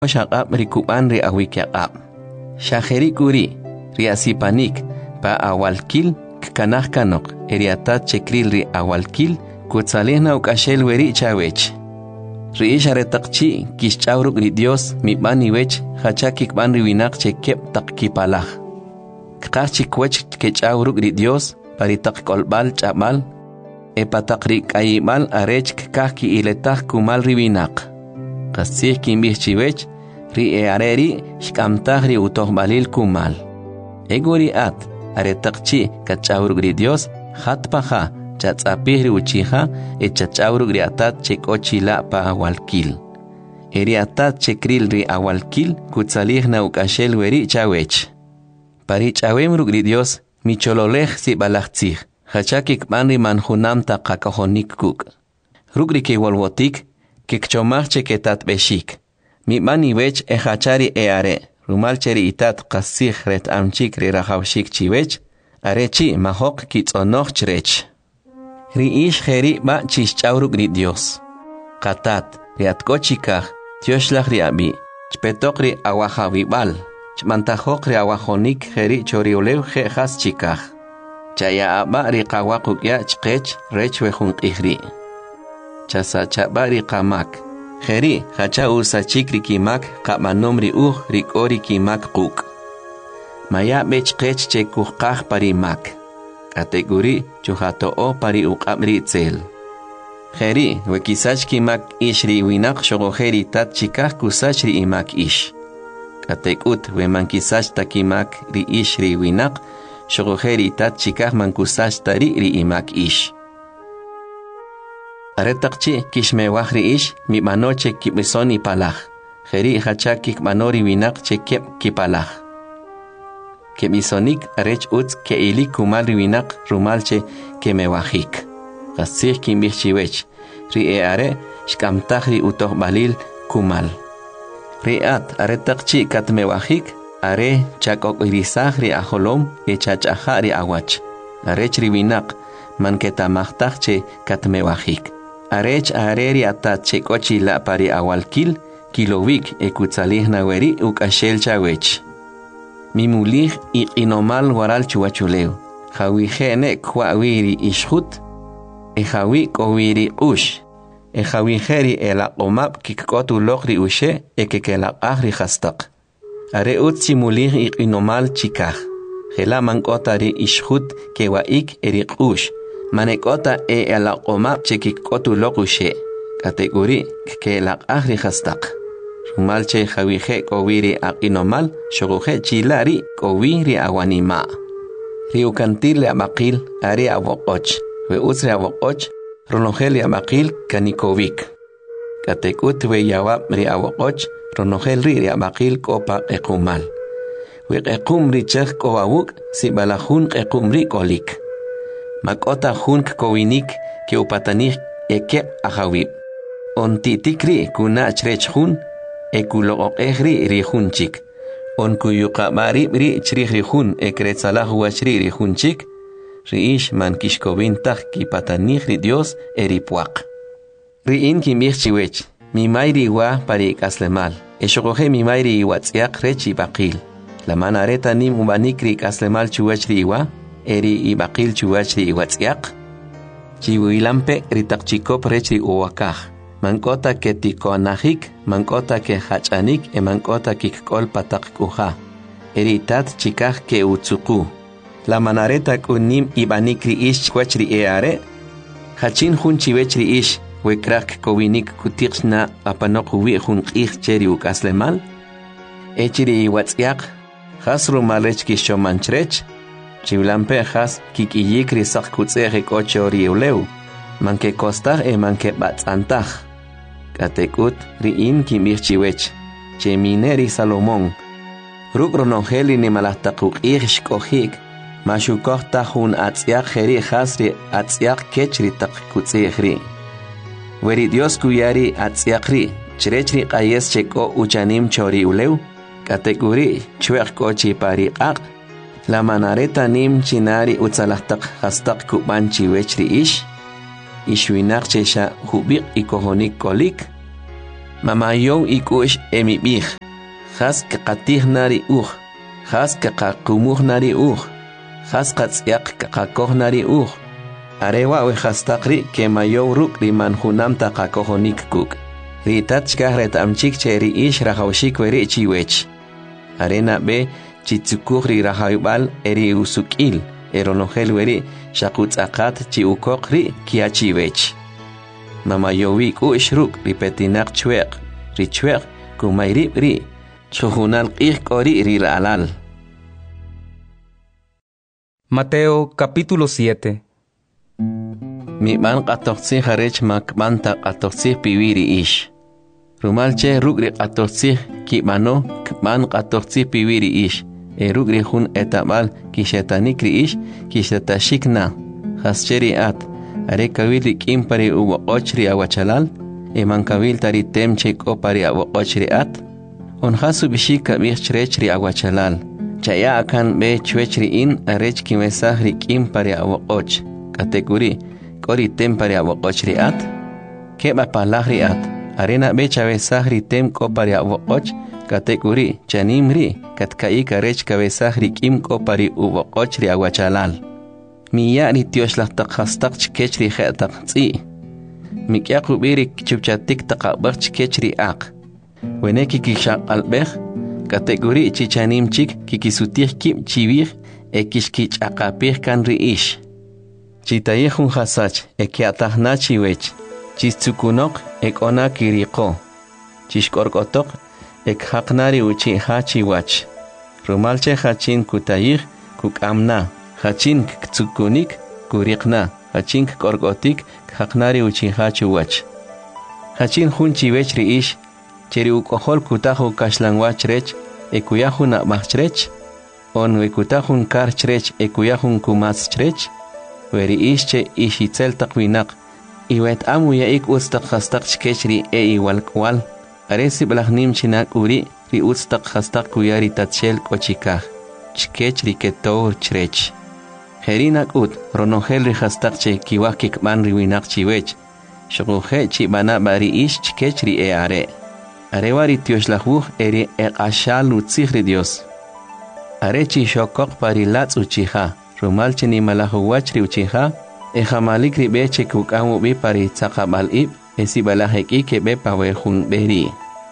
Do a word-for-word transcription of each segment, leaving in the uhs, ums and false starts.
Shaqab rikuban ri awikyaqab. Shaheri kuri ri asipanik pa awalkil kanaj kanok eriatat chekril ri awalkil kutsalihna ukashel weri chawech. Ri isharetaqchi kishchawruk ri Dios mi bani wech hachakik ban ri winak chekep taqkipalaj. Kqachik wech kechawruk ri Dios paritak kolbal chamal epatak ri kayibal arech kaki iletaj kumal ri winak. Qasih kimbih chiwech ri e areri shkamtaj ri utohbalil kumal. Eguri at aretaqchi kachawruk ri Dios hatpaja chatzapih ri uchija e chachawruk ri atat chekochila pa awalkil. Eri atat chekril ri awalkil kutsalih na ukashel weri chawech. Pari chawem ruk ri Dios michololej si balachtzij hachakik ban ri manjunam taqakajonik kuk. Ruk ri kewolwotik kikchomaj cheketat beshik. Mi bani wech e hachari e are rumal cheri itat qasih ret amchik ri rajawshik chiwech arechi mahok kitzonoj chrech. Ri ish jeri ba chischawruk ri Dios. Qatat ri atkochikaj tioshlaj ri abi chpetok ri awajawibal chmantajok ri awajonik jeri choriulew je jas chikaj. Chaya aba ri qawaqukya chqech rech wejunqijri. Chasa chaba ri qamak jeri hacha usachik ri kimak qamanom ri uj ri k'ori kimak quk. Maya bech qech chekujqaj pari mak. Kategori chuhatoo pari uqab ri tzel. Jeri wekisach kimak ish ri winak shogojeri tat chikaj kusach ri imak ish. Katekut we mankisach takimak ri ish ri winak shogojeri tat chikaj mankusach tari ri imak ish. Aretaqchi kishmewaj ri ish mi manoche kibisoni palaj. Jeri hachakik manori winak chekep kipalaj. Kemisonik arech utz ke ili kumal ri winak rumalche kemewajik. Qasih kimbih chiwech. Ri e are shkamtaj ri utohbalil kumal. Ri at aretaqchi katmewajik are chakok irisaj ri ajolom e chachaja ri awach. Arech ri winak manketamajtaj che katmewajik. Arech areri atat chekochi la pari awalkil kilowik e kutsalihna weri ukashel chawech. Mimulij y inomal waral chuachuleu. Jawi jene kwawiri ishut. E jawi kowiri ush. E jawi jeri el aqomab kikotu lokri ushe e kekelaq ahri hastak. Are utsi mulij y inomal chikaj. Jela mankota ri ishut kewaik eri ush. Manekota e el aqomab chekikotu lokushe. Kategori kekelaq ahri hastak. Rumalche jawije kowiri aqinomal shoguje chilari kowiri awanima. Riukantil le amaqil ari awokoch. We usre awokoch ronogel le amaqil kanikovik. Katekut we yawab ri awokoch ronogel ri amaqil kopa ekumal. We ekum ri chek kowawuk si balajun ekum ri kolik. Makota junk kowinik ke upatanik ekep ahawib. Ontitikri kuna chrech jun ekuloqoq ejri rijunchik. On kuyuqabari ri chrij rijun ekretsalah wachri rijunchik. Riish man kishkobintaj kipatanij ri Dios eripuaq. Riin kimbij chiwech. Mi mayri wa pari kaslemal. Eshogoje mi mayri iwatz'iaq rech ibaqil. La manareta nim ubanik ri kaslemal chuwech ri iwa. Eri ibaqil chuwech ri iwatz'iaq. Chiwilampe ritaqchikop rech ri uwakaj. Mankota ke tikonajik, mankota ke hachanik, e mankota kikkol patak kuja. Eritat chikaj ke utsuku. La manareta kunim ibanik ri ish kwachri e are. Hachin jun chiwechri ish, wekrak kowinik kutixna apanok wi jun qij cheri ukaslemal. Echiri iwatz'iaq, has rumalech kishomanchrech. Chiwlampe has kikiyik ri sak kutzejek ocho riuleu. Manke kostaj e manke batzantaj. Katekut riin kimbij chiwech. Chemineri Salomón. Ruk ronongeli ni malahtakuk ij shkojik. Mashukoj tajun atz'iaq jeri jasri atz'iaq kechri tak kutzejri. Weri Dios kuyari atz'iaqri. Chrechri qayes cheko uchanim chori uleu. Katekuri chweq kochi pari qaq. La manareta nim chinari utzalahtak hastak kuban chiwechri ish. Ishwinak chesha hubiq y kojonik kolik. mamayow ikush emibih, has que qatih nari uj, has que qaqumuj nari uj, has qatzyak qaqoj nari uj, arewa we hastaqri que mayow ruk riman hunam taqakojonik kuk, ritachkah retamchik che ri ish rajawshik weri chiwech, arena be chitzukuj ri rajawbal eri usukil, eronojel weri shakutz akat chi ukok ri kiachiwech. Mama yowi ku ishruk ripetinak chweq, ri chweq kumayrib ri, chujunal qih kori ri alal. Mateo capítulo siete. Mi man qatoqsi harech mak banta qatoqsi piwiri ish. Rumalche rugri qatoqsi ki mano kman qatoqsi piwiri ish. E rugri hun etabal kishetanik ri ish kishetashikna. Hascheri at. Are kawili kimpari uwa ochri awachalal, e mankawil tari temche kopari awa ochri at, on hasu bishika bichrechri awachalal, chaya akan be chwechri in arech kimesahri kimpari awa och, kategori, kori tempari awa ochri at, keba palahri at, arena be chavesahri tem kopari awa och, kategori, chanimri, katkaika rech kavesahri kim kopari uwa ochri awachalal. Miya ni Dios la takhastak chkechri khatak tsi mikya kubiri chupchatik takabach chkechri ak weneki kisha albeh kategori chichanim chik kikisutir kim chivir ekishkich akapir kan riish chitayehun hasach ekiatahna chiwech chistsukunok ekona kiriko chishkorkotok ekhaqnari uchi hachiwach rumalche hachin kutayih kukamna Hachin ktsukunik kuriqna, hachin korgotik khaqnari uchi hachuwach. Hachin hun chiwech riish, cheri ukohol kutahu kashlangwach rech, ekuyahun nabachrech, on wekutahun karchrech ekuyahun kumaschrech, weri ishche ishitzel takwinak, iwet amu yaik ustak hastak chkechri e iwalkwal, aresi blahnim chinak uri ri ustak hastak kuyari tatshel kochikah, chkechri ketor chrech. Herinak ut, ronogel rihastakche kiwakik man riwinak chiwech, shoguje chibana bari ish chkechri e are. Arewari tioslahuj eri e ashal utzihri Dios. Are chi shokok pari latz uchiha, rumalche ni malahuwachri uchiha, e jamalik ribeche kukamu bi pari tzakabal ib, e sibalahek ike be pawejun beri.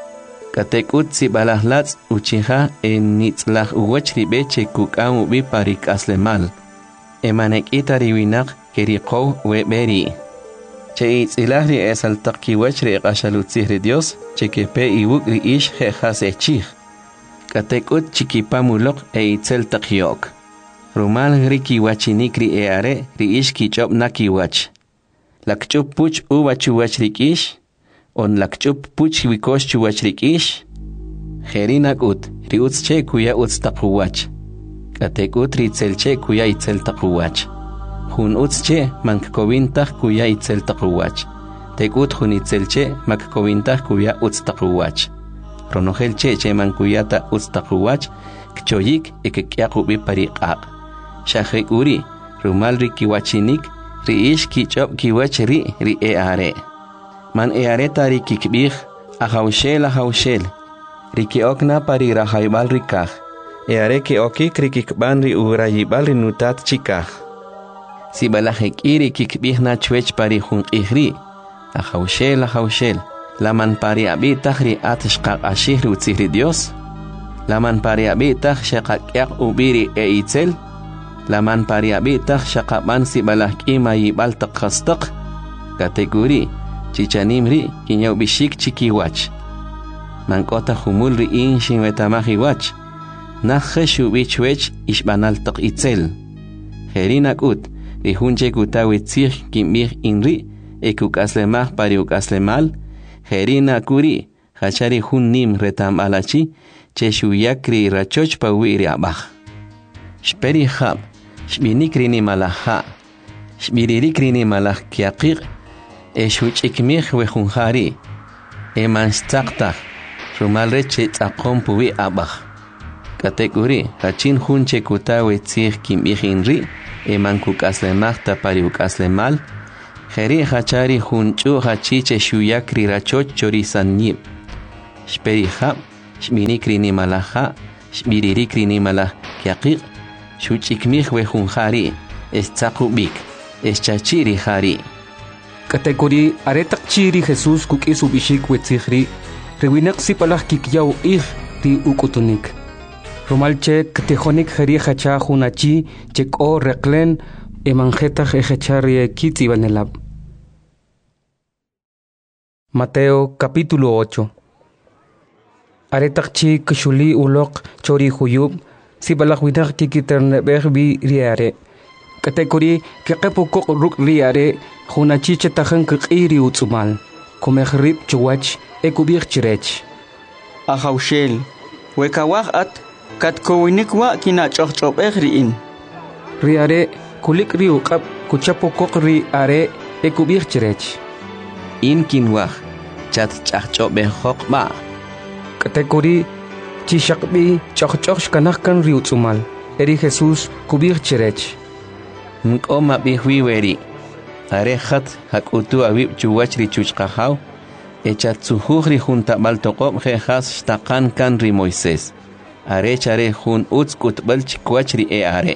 Katek ut sibalah latz uchiha e nitzlah uwachri beche kukamu bi pari kaslemal. Emanek itari winak kerikow we beri. Che itzilahri esal takiwachri qashalutzihri Dios, che kepe iwukri ish he hasechih. Katekut chikipamulok e itzel takyok. Rumal riki wachinikri e are ri ish kichop nakiwach. Lakchup puch uwachuwachrik ish, on lakchup puch wikosh chuwachrik ish. Herinak ut, ri utzche kuya utz takuwach. Katekut ritzelche kuya itzel takuwach. Hun utzche mankkovintah kuya itzel takuwach. Tekut hun itzelche makkovintah kuya utz takuwach. Ronohelche che mankuyata utz takuwach, kchoyik ekekyakubi pariqaq. Shahek uri, rumal ri kiwachinik, ri ish kichop kiwach ri ri e are. Man e are tari kikbih, ahaushel ahaushel. Ri kiokna pari rahaybal rikah. E are que oki krikikban ri urayibal ri nutat chikah. Si balahek iri kikbihna chwech pari hun ihri. Ahaushel, ahaushel. Laman pari abitah ri atishqaq ashih ri utzihri Dios. Laman pari abitah shaqaqyaq ubiri e itzel. Laman pari abitah shaqaban si balahk ima yibal taqhastaq. Kategori chichanim ri kinyaw bishik chikiwach. Mankota humul ri inshin wetamahiwach. Najeshu bichwech ishbanal tok itzel. Herinak ut, rihunche kutawe tzir kimbih inri, ekuk aslemah pari uk aslemal, herina kuri, hachari hun nim retam alachi, cheshu yakri rachoch pa wiri abah. Shperi hab, shbinikri ni malaha, shbiririkri ni malah kiaqir, eshuch ikmih wehunhari, eman stakta, rumalreche tzaqom puwi abah. Kategori, hachin hunche kutawe tzir kimbihinri, eman kukaslemah tapari ukaslemal, Jeri hachari hunchu hachiche shuyakri rachoch chorisan nip, shperihab shminik rinimalaha shbiririk rinimala kiaqiq shuchikmih wejunjari estzaqubik eschachiri jari Kategori aretak chiri Jesús kuk isu bishik wetzihri rewinak sipalach kikyaw ih ri ukutunik Romalche ktejonik jeri hacha hunachi cheko reklen emanjeta jechari kiti vanelab Mateo capítulo ocho Aretakchi kshuli ulok chori huyub sibalak winak kikiternebeh bi riare Kategori kekepukok ruk riare hunachi chetajan kiri utsumal komehrib chuwach ekubir chirech Ahaushel wekawach at katkowinikwa kinachochobeh riin Riare kulik riukap kuchapukok riare ekubir chirech in kinwah chat chachobeh hokba Kategori chishakbi chachchoch kanahkan riutsumal eri Jesús kubir chirech Nkoma bihwiweri arehat hakutu awib chuwach ri chuchqahaw echatsuhuj ri junta baltoqob jejas shtaqan kan ri Moisés arechare jun utskut balchikwach ri e are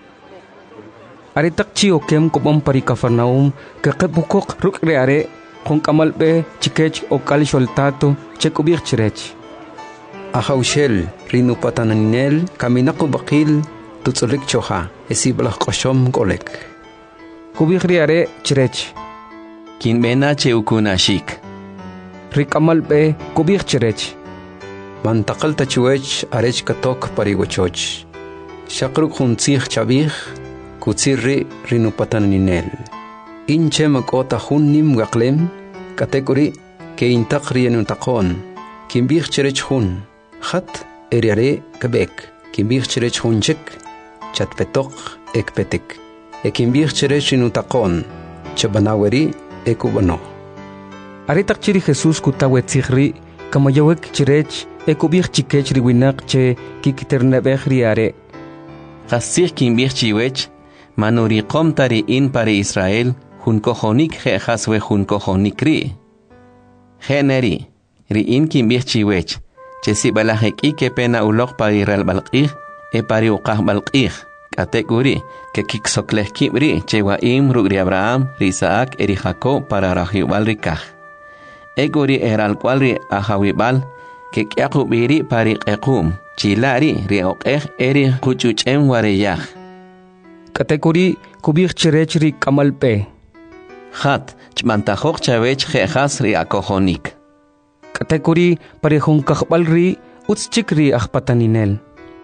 Aretak chi okem kopom pari Cafarnaum kaqepukok ruk reare jun kamalbe chikech okal sholtato chekubir chirech Ahaushel rinupatananel kaminaku bakil tutsulik choha esibalak qoshom golek kubir riare chirech kinbena cheukunashik rikamalbe kubir chirech mantakal tachuech arech katok parigochoch shakruk juntzih chabih kutsirri rinupataninel inche makota hunnim gaklem kategori ke intak rienutaqon kimbih chirech hun khat eriare kabek kimbih chirech hunchik chatpetok ekpetik ekimbih chirech rinutaqon chabanaweri ekubano Aretak chiri Jesús kutawe tzihri kamayawek chirech ekubir chikech riwinak che kikiternebeh riare Qasih kimbih chiwech manuriqom tari in pari Israel jun kojonik jejas we jun kojonik ri generi ri in kimbih chiwech che si balajek ike pena ulok pari real balqih e pari uqah balqih kategori que kiksokleh kibri che wa im rugri Abraham ri Isaac eri Jacob para rahibal rikah egori eral kwalri ahawibal que kyaqubiri pari qequm chilari ri oqeh eri quchuchem wareyah Kategori kubir chirech ri kamalpe Khat chmantajok chavech jejas ri akojonik Kategori pari jun kahbal ri utschik ri ajpataninel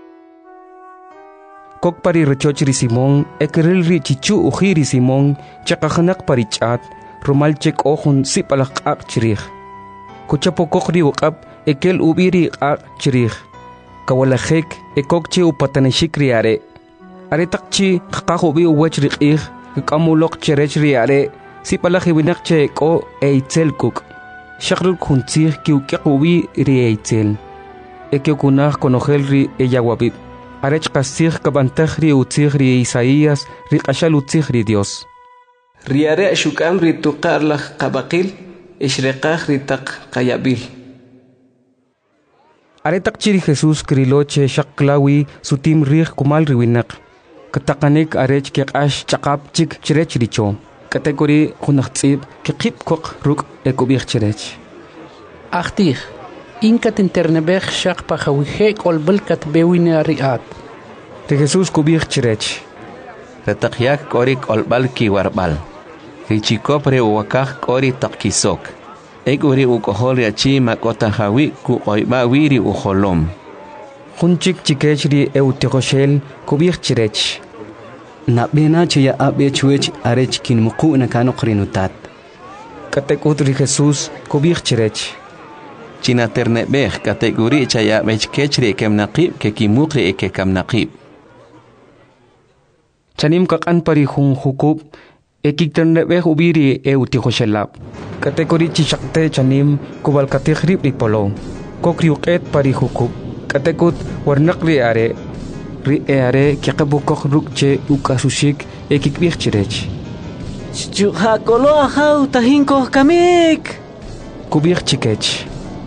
Kok pari rechoch ri Simón ekeril ri chichu uji ri Simón chakajanak pari chat rumalchek ojun sipalak ak chirich kuchapokok ri uqab ekel ubiri ak chirich kawalajek ekok chi upatanishik ri are Aretak chi qaqahubi uwech ri qih kamulok chirech ri are sipalak hiwinak che ko eitzel kuk shakruk juntzih kiukiqubi ri eitzel ekyokunaj konojel ri eyawabib Arech qasih kabantaj ri utzih ri Isaías ri qashal utzih ri Dios riare shukam ri tuqarlaj qabaqil ishreqaj ri taq qayabil Aretak chiri Jesús kriloche shaklawi sutim rih kumal riwinak kataqanik arech keqash chaqap chik chirech richo kategori junaqtzib keqip kok ruk ekubih chirech Achtih inkat internebeh shaq pahawihe kolbelkat bewine riat de Jesús kubih chirech retaqyak kori kolbal kiwarbal Richikopre uwakaj kori taqkisok eguri ukohol yachi makota hawi ku qoyba wiri uholom Junchik chikech ri eutigoshel kubih chirech na bena che ya abe chuech arech kin muqu na kano qrinutat katekut ri Jesús kubih chirech china ternebeh kategori chaya bechkechri kemnaqib ke kimukri ke kamnaqib chanim kaqan pari jun hukub ekiternebeh ubiri eutigoshelab kategori chishakte chanim kubal kategrib ri polo kokriuqet pari hukub katekut warnaq ri are ri are kiqabukok rukche ukasushik ekikbih chirech Chuha kolo ahau tahinko kamik kubih chikech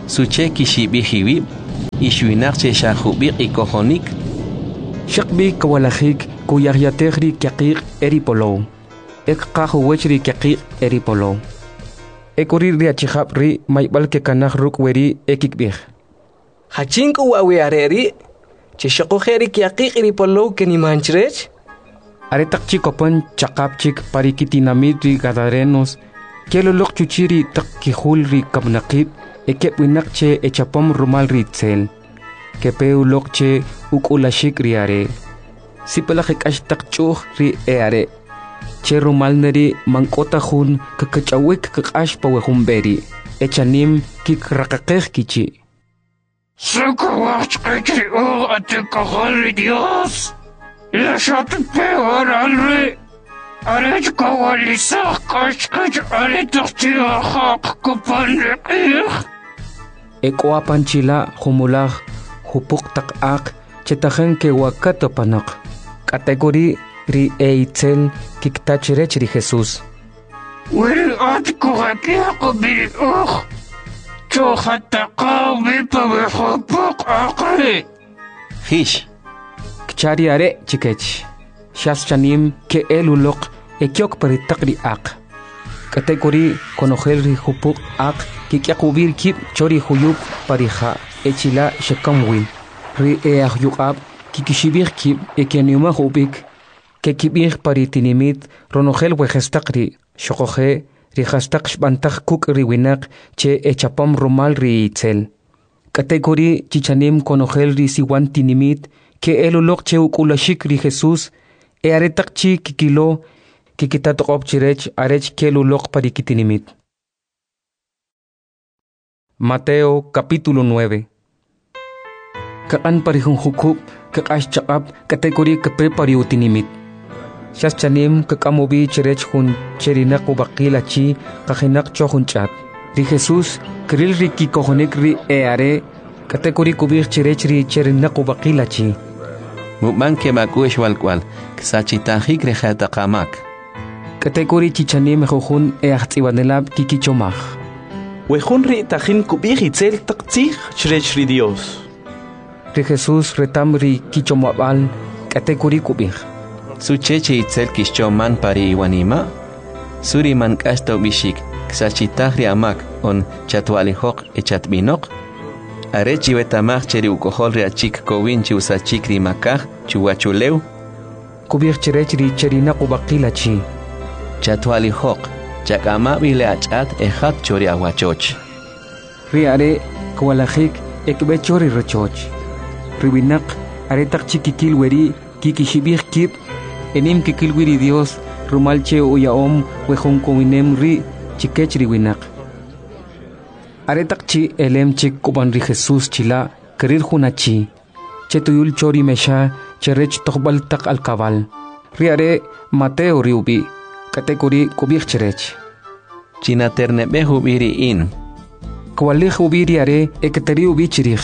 suche kishibihiwi ishwinaqche shahubiq ikohonik shaqbi kawalajik kuyahyatejri kyaqiq eripolo ek qahuwechri kyaqiq eripolo ekuri riachijabri maybal ke kanaj rukweri ekikbih hachinku wawiareri chishaqojeri kyaqiq eripolo kenimanchrech aretaqchi kopan chaqapchik parikitinamidri gadarenos keloloq chuchiri taqkijulri kabnaqib ekepwinaqche echapom rumalri tsel kepeu loqche ukulashik riare sipalajik ashtaq chuj ri eare che rumalneri mankota jun kakachawik kakash pawejumberi echanim kikraqaqej kichi Sakawach kachri o atekahari Dios la shatu peor alre arech kawalisaq kachkach aretaqtiya haq kupanriqih ekoapanchila humulaj hupuk taqaq chetajen ke wakato panaq category ri eitzel kiktachirech ri Jesús Wiri at kuhakiq bil ukh chohataqaw bipa hupuk aqri Hish kchari are chikech shas chanim ke eluloq ekyok paritaqri aq category konojel ri hupuk aq kikyaqubir kip chori huyup parija echila shekamwin ri eahyuqab kikishibir kip ekeniuma hubik kekibir paritinimit ronojel wejestaqri shoqoje ri hastaq shbantaq kuk ri winaq che echapam rumal ri itzel category chichanim konojel ri siwantinimit ke eluloq che ukulashik ri Jesús e aretaqchi kikilo kikitatoqob chirech arech keluloq parikitinimit Mateo capítulo nueve Kakan parihun hukub kakash chaqab category kape pariutinimit Shas chanim kakamobi chirech hun cherinaq ubaqilachi kajinak chohun chat Ri Jesús kril ri kikohonik ri eare category kubir chirech ri cherinaq ubaqilachi Muban ke makuesh walkwal ksachitahik rejataqamak category chichanim jujun eachtsiwanelab kikichomaj Wejunri tajin kubij itzel taqtzij chrechri Dios. Ri Jesús retamri kichomabal category kubij Sucheche itzel kishchoman pari iwanima Suri man kasto bishik ksachitahri amak on chatwalihoq echatbinoq Arechi wetamaj cheri ukohol riachik kowinchi usachik ri makaj chuwachuleu kubij chirech ri cherinaq ubaqilachi Chatwalihoq chakama bile achat ejat chori awachoch Riare kwalajik ekbe chori rechoch Ribinaq aretaq chikikil weri kikishibij kip enim kikil wiri Dios rumalche uyaom wejun kowinem ri chikech riwinaq Aretaq chi elem chik kuban ri Jesús chila kerir hunachi chetuyul chori mesha cherech toqbal taq alkabal Riare Mateo riubi category kubij chirech China ternebe hubiri in Kwalij ubiri are eketeri ubi chirij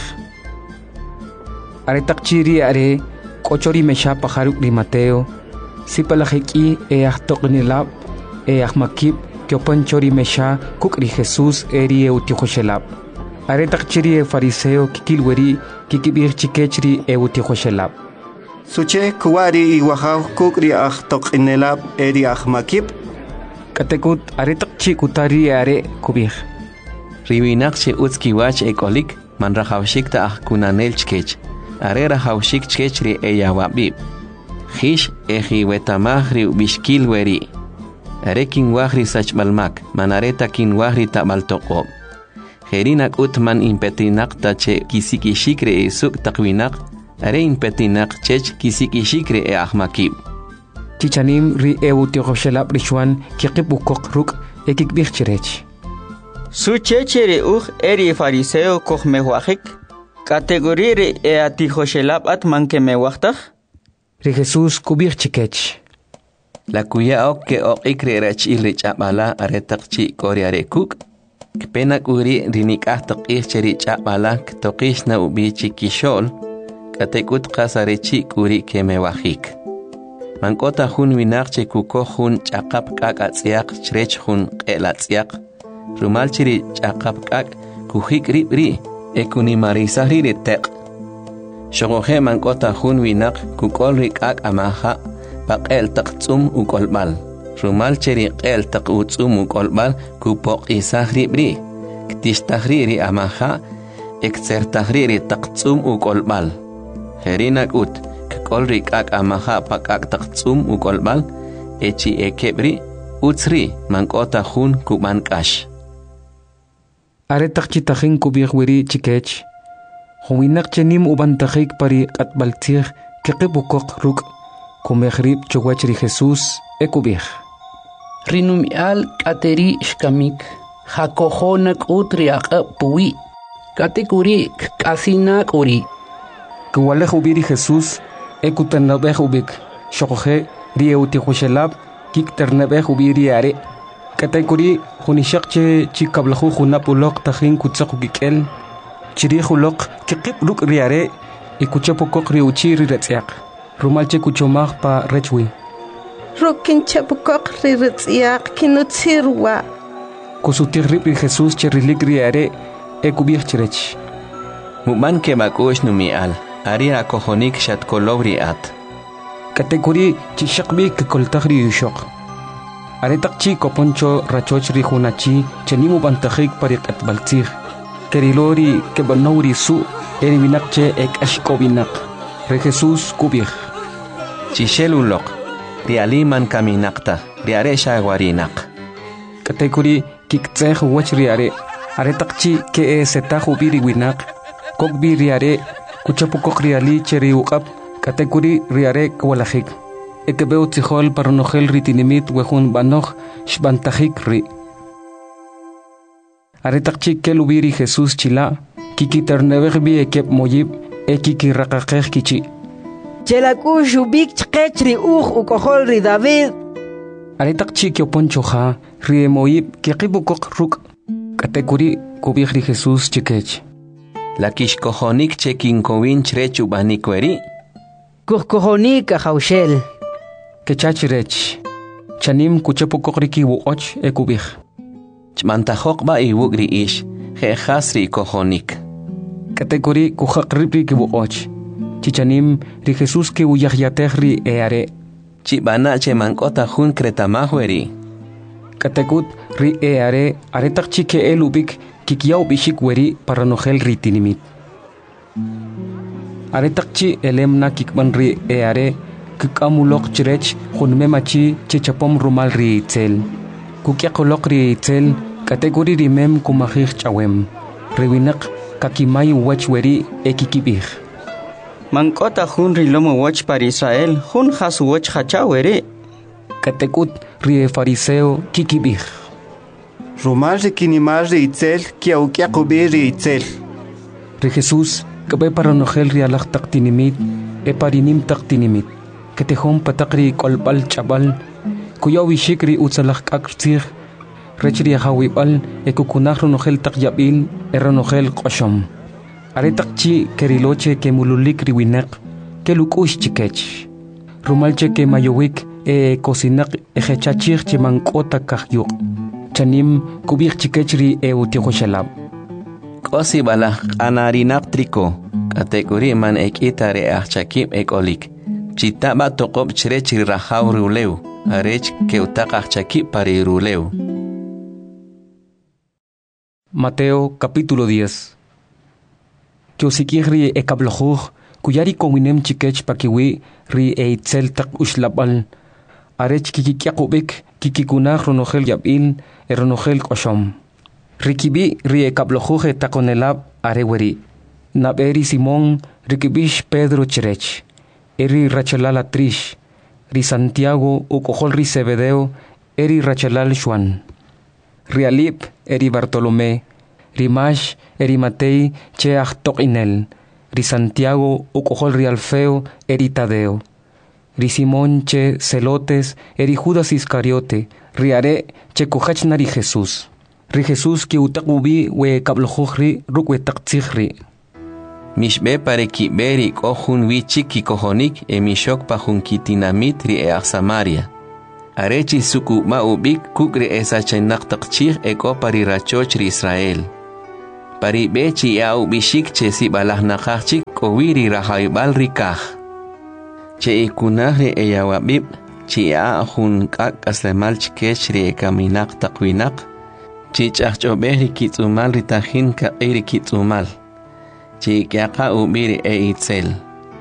Aretaq chiri are kochori mesha pajaruk ri Mateo sipalajiki e ahtoqnilab e ahmakib kyopan chori mesha kukri Jesús eri eutijoshelab Aretaq chiri e fariseo kikilweri kikibij chikechri eutijoshelab Suche kuwari iwahaw kukri ahtoqnilab eri ahmakib Katekut aretaq chi kutari are kubij Riwinaq che utskiwach ekolik man rajawshik ta ahkunanel chkech Are rajawshik chkech ri eyawabib Hish eji wetamaj ri ubishkil weri Are kinwaj ri sachbalmak man areta kinwaj ri tabaltoqob Jerinak utman impetinaq ta che kisikishik ri isuk taqwinaq Are impetinaq chech kisikishik ri e ahmakib Chichanim ri eutijoshelab rishwan kikibukok ruk ekikbij chirech Suchecheri uj eri fariseo kohmewajik category ri eatijoshelab atman kemewajtaj Ri Jesús kubij chikech La kuya ok ke ok ikri rech ilri chapala aretaq chi kori arekuk Kpenak uri rinikah toqih cheri chapala ktoqish na ubi chikishol Katekut qasarechi kuri kemewajik Mankota jun winaq che kuko jun chaqap kak atsiaq chrech jun qelatsiaq Rumal chiri chaqap kak kujik rib ri ekuni marisa ri tek shogohe man kota hun winak kukol ri kak amaha paqel taqtsum ukolbal rumal cheri qel taqutsum ukolbal kupok isa rib ri ktistahri ri amaha ekser tahri ri taqtsum ukolbal herinak ut kukol ri kak amaha pakak taqtsum ukolbal echi ekebri utsri man kota hun kuman kash Aretak chitahin kubik wiri chikech. Huwinak chenim ubantahik pari katbaltir kekibukok ruk kumehrib chowachri Jesus ekubik. Rinumial kateri shkamik. Hakohonak utriak puwi. Katekuri kasinak uri. Kuwaleh ubiri Jesus ekutanabeh ubik. Shokohe rieutikoshelab kikternabeh ubiri are. Katekuri hunishakche chikablahu hunapulok tahin kutsaku gikel chiri hulok kikip ruk riare ikuchapokok riuchiri retziak rumalche kuchomag pa rechwi rukin chapokok riretziak kinutsirwa kusutirrip Jesus cherilik riare ekubih chirech muman ke makush numial ari akohonik shatkolobri at Katekuri chishakbi kikoltagri yushok Aretakchi koponcho rachochri hunachi chenimu bantahik parik at baltir. Kerilori kebanori su eri binakche ek ashkobinak. Re Jesus kubir. Chishelulok rialiman kaminakta riare shagwarinak. Katekuri kiktseh wachriare. Aretakchi ke e setahu biri winak. Kokbi riare kuchapukok riali cheri ukap. Katekuri riare kwalahik. Ekebeu tijol paronogel ritinimit wehun banoch shbantahik ri. Aretakchi kelubiri Jesus chila, kiki ternebegbi ekep moyib, ekiki rakakeh kichi. Chelaku shubik chkechri uch ukohol ri David. Aretakchi kioponchoha, rie moyib kekibukok ruk. Katekuri kubik ri Jesus chikech. La kishkohonik chekinkowin chrechu banikweri. Kuhkohonik ahaushel. Kechachirech. Chanim kuchapokok wuoch ekubih. Chmantajok ba iwugri ish, jehasri kohonik. Katekuri kuhakripri wuoch. Chichanim ri Jesus ki uyahyatehri eare. Chibana che mankota hun kretamahweri. Katekut ri eare aretak chike elubik kikiau bishik weri paranogel ritinimit. Aretak chi elemna kikban ri eare. Kukamulok chirech hunmemachi chichapom rumal ri itzel. Kukiakolok ri itzel kategori rimem kumahich chawem. Rewinak kakimay wachweri ekikibih. Mankota hun rilomo wach para Israel hun has wach hachaweri. Katekut ri fariseo kikibih. Rumal ri kinimar ri itzel kiaukiakobi ri itzel. Ri Jesus kabe paranogel ri alak taktinimit e parinim taktinimit. Ketehom patakri kolbal chabal kuyawi shikri utsalak aktsir rechri hawibal ekukunah ronogel takyabil eronogel qoshom aretakchi keriloche ke mululik riwinak ke lukush chikech rumalche ke mayowik e kosinak ejechachir chimankota kahyuk chanim kubik chikechri e utihoshalab kosi bala anarinak triko kategori man ekitare achakim ekolik Chitaba tokob chirechiri rahaw ruleu, arech keutaqaq chaki pari ruleu. Mateo capítulo diez. Kyosikih e kablojuj, kuyari kowinem chikech pakiwi ri e itzel tak ushlabal. Arech kikikiakubik, kikikunaj ronogel yabil, e ronogel koshom. Rikibi ri e kablojuj e takonelab areweri. Naberi Simón, rikibish Pedro chirech. Eri Rachelal Trish, ri Santiago ukohol ri Zebedeo, eri Rachelal Juan. Rialip eri Bartolomé, ri Mash eri Matei che achtok inel, ri Santiago ukohol ri Alfeo eri Tadeo. Ri Simón che Celotes eri Judas Iscariote, ri are che kohachna ri Jesús. Ri Jesús ki utakubi we kablojuj ruk we taktzijri. Mishbe pare ki beri kohun wichiki kohonik e mishok pa hun kitinamit ri e Samaria. Arechi suku ma ubik kukri esa chenak takchir e ko pari rachoch ri Israel. pari bechi au bishik che si balah nakachik kowiri rahaibal rikah. Che ikunahri eyawabib chi a hun kak aslemal chikech ri ekaminak takwinak chi chachobehri kitsumal ritahin ka iri kitsumal chi kyaka ubiri e itzel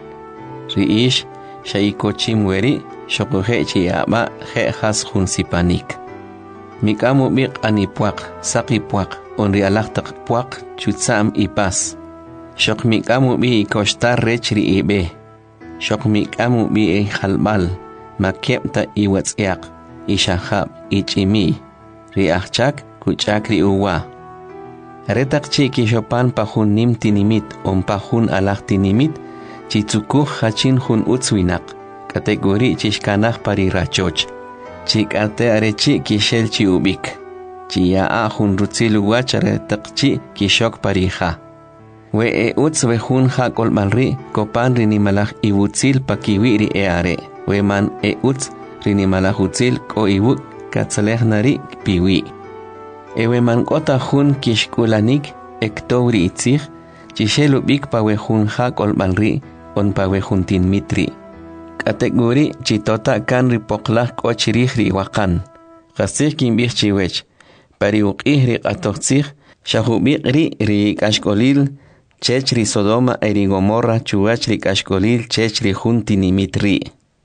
riish shaikochim weri shokuhe chi aba he has hun sipanik mikamu biq anipuak sakipuak onri alaktak puak chutsam ipas shok mikamu bi kostar rechri ibe shok mikamu bi e halbal makepta iwatsiak ishahab ichimi riachak kuchakri uwa retak chiki shopan pahun nim tinimit on pahun alak tinimit chitsukuh hachin hun utswinak kategori chishkanah pari rachoch chikate arechi kishel chi ubik chiya ahun rutzilu wachare takchi kishok parija we e uts we hun ha kolmalri kopan rinimalach iwutzil pakiwiri e are we man e uts rinimalach ko iwu katsaleh nari piwi e we man kota hun kishkulanik ektori itzich chishelu bik pa we hun ha kolmalri on pa we hun tin mitri kategori chitota kan ripoklah ko chirihri wakan qasih kimbih chiwech pari uqihri qatoqsih shahubiqri ri kashkolil chechri Sodoma eri Gomorra chuachri kashkolil chechri juntini mitri.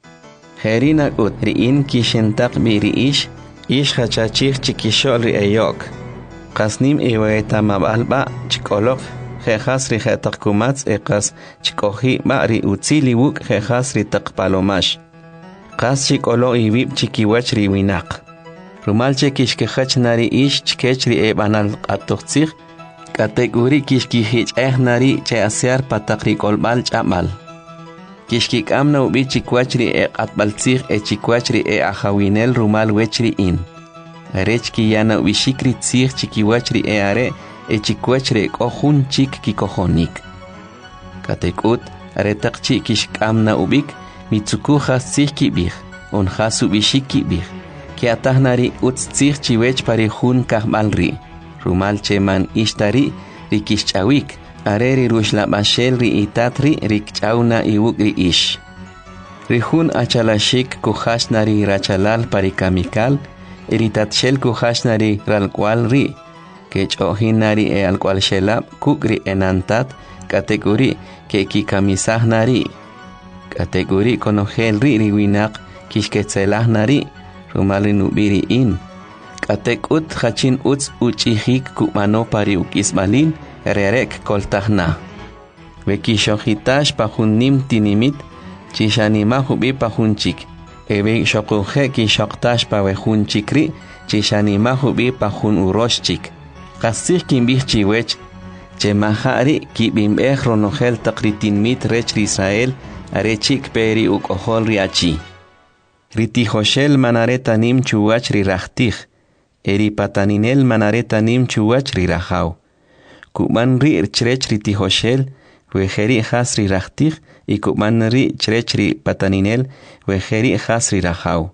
Herina ut riin kishentak biri ish ish hachachich chikishol ri eyok. Kasnim iweta mabalba chikolok jejas ri jetak kumats ekas chikohi ba ri utzili wuk jejas ri tak palomash. Kas chikolo iwib chikiwach ri winak. Rumal chekish kehach nari ish chikech ri ebanal atoxich kategori kishki hich eh nari che asear patakri kolbal chamal. Kishki kamna ubi chikwachri e atbaltzich e chikwachri e ahawinel rumal wechri in. Arechki yana ubi shikri tzich chikiwachri e are e chikwachri kohun chik kikohonik. Katekut aretakchi kishkamna ubik mitsukuja tzich kibich on hasu bishik kibich. Ki atahnari utz tzich chiwech pari hun kahbalri. Rumal cheman ishtari rikishchawik areri rushla bashel ri itatri rikchauna iwukri ish. Rihun achalashik kuhashnari rachalal parikamikal iritatshel kuhashnari ralkwal ri kechohinari e alkwal shelab kukri enantat kategori ke kikamisahnari kategori konogel ri riwinak kishketzelajnari rumali nubiri in katek ut hachin uts uchihik kumano pari ukisbalin rerek koltahna. Vekishohitash pahunim tinimit chishanima hubi pahunchik. Ebe shokuhe kishoktash pawehunchikri chishanima hubi pahun uroshchik. Kasih kimbih chiwech chemahari kibimbeh ronogel takritin mit rech Israel arechik peri ukohol riachi. Ritihoshel manaretanim chuwach rirachtich. Eri pataninel manaretanim chuwach rirahau. Kuman ri chrech ritihoshel wejeri hasri rachtich y kuman ri chrech pataninel wejeri hasri rahau.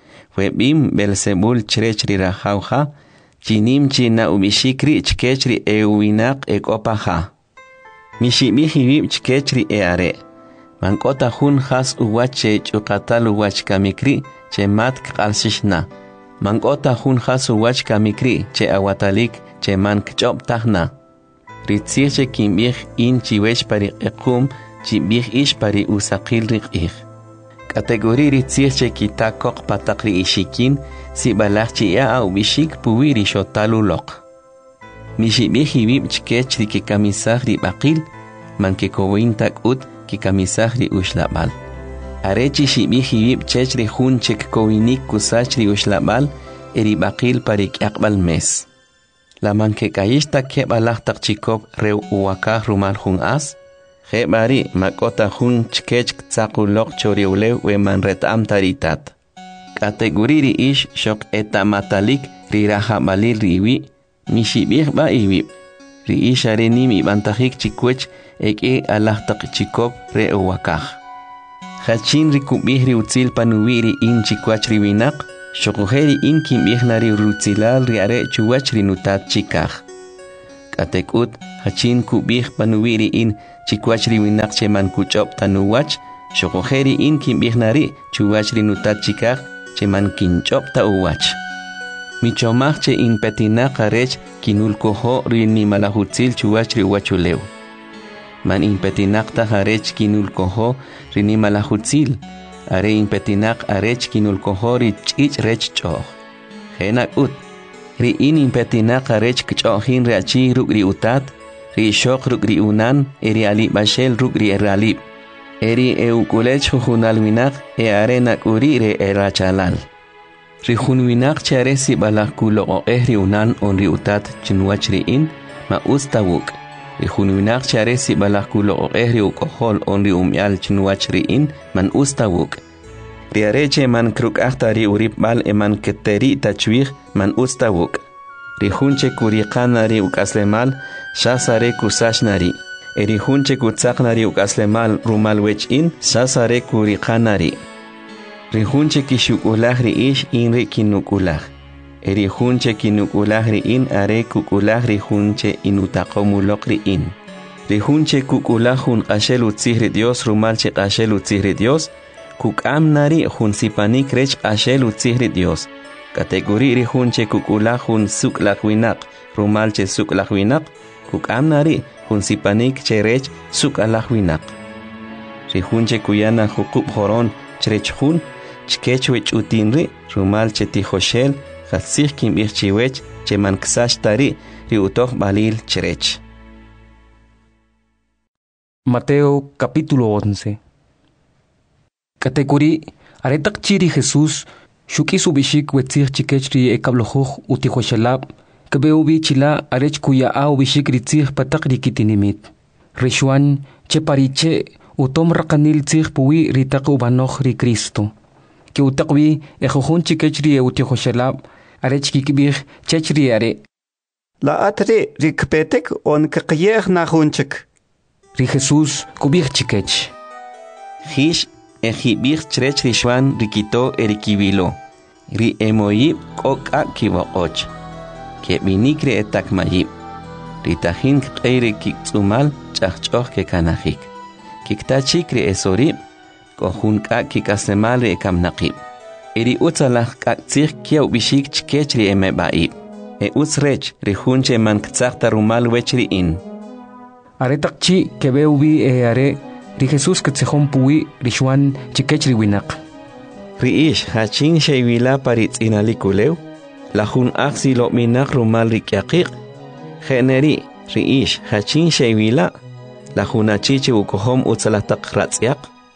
Webim Belzebul chrech rirahau ha chinim china ubishikri chkechri euinak ekopaha. Mishibihibib chkechri eare. Mankota hun has uwache chukatal uwach kamikri che mat kalsishna. Mankota hun hasu wach kamikri che awatalik che man kchop tahna. Ritzir che kimbih in chiwech pari ekum chibih ish pari usakil rikih. Kategori ritzir che kitakok patakri ishikin si balach chi ya au bishik puwiri shotalulok. Mishibih hibib chkech ri kikamisah ri bakil man kekowin tak ut kikamisah ri ushlabal. Arechi shibih hibib chechri hun chek kowinik kusachri ushlabal eri bakil parik akbal mes. Laman ke kayista ke balah tak chikop reu uwakah rumal hun as. He bari makota hun chkech tsakulok choriulew we man retam taritat. Kategori ish shok eta matalik riraha balil riwi mishibih ba iwib. Ri ish arenimi bantahik chikwech ek e alah tak chikop reu uwakah. Hachin rikubihri utzil panuwiri in chikwachri winak, shokuheri in kimbihnari rutzilal riare chuwachri nutat chikah. Katekut hachin kubih panuwiri in chikwachri winak che man kuchop tanuwach shokojeri in kimbihnari chuwachri nutat chikaj che man kinchop ta uwach. Michomach che in petina karech kinulkoho rini malahutzil chuwachri uwachuleu. Man in petinak ta harech kinulkoho rini malahutzil. Are in petinak arech kinulkoho ri chich rech choh. Henak ut. Ri in in petinak arech kchohin reachi rugri utat. Ri shok rugri unan eri alib bashel rugri eralib. Eri eukulech jujunalwinak e arenak uri re erachalal. Ri junwinak chare si balakulo o ehri unan on ri utat chinwach ri in ma ustawuk. Ri junwinak chare si balakulo o ehri ukohol on ri umyal chinwach ri in man ustawuk. Ri areche man kruk ahtari urip bal e man keteri tachwih man ustawuk. Ri junche kuriqana ri ukaslemal shasare kusashnari. Eri junche kutsaknari ukaslemal rumal wech in shasare kuriqanari. Ri junche kishukulah ri ish in ri kinukulah. Eri junche kinukulah ri in are kukulah ri junche inutaqomulok ri in. Ri junche kukulah jun qashel utzih ri Dios rumal che qashel utzih ri Dios. Kukam nari jun sipanik rech qashel utzih ri Dios. Kategori ri junche kukulah jun suklak winak rumal che suklak winak. Kukam nari jun sipanik che rech sukalak winak. Ri junche kuyana jukub horon cherech jun chkechwech utinri rumal che tijoshel Hatzich kim irchiwech che man ksashtari ri utoh balil cherech. Mateo capítulo once. Kategori aretak chiri Jesús shuki subishik wetzich chikechri ekablojuj utijoshelab kabeubi chila arech kuya a ubishik ritzich patak rikitinimit. Rishwan che pariche utom rakanil tzich puwi ritak ubanoch ri Cristo. Que utakwi ejojun chikechri e utijoshelab arech kikbih chechri are. La atre rikpetek on kakyer na hunchik. Ri Jesús kubih chikech. Hish ejibih cherech rishwan rikito erikibilo. Ri emoyib koka kibokoch. Que vinikre etak mayib. Ri tahin kqeire kikzumal chachchoh ke kanahik. Kiktachikri esorib kohun ka kikasemal re kamnaqib. Eri utsalach kaktzich kiaw bishik chkechri eme baib. E utsrech rihunche man ktzachta rumal wechri in. Aretak chi kebeubi e are ri Jesús ktzehon puwi rishwan chikechri winak. Riish hachin sheywila paritz inalikuleu. Lahun aksi lo minak rumal rikyaqiq. Generi riish hachin sheywila. Lahun achiche ukohom utsalatak ratzyak.